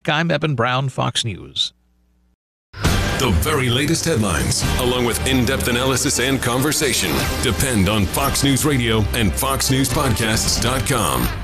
I'm Eben Brown, Fox News. The very latest headlines, along with in-depth analysis and conversation, depend on Fox News Radio and FoxNewsPodcasts.com.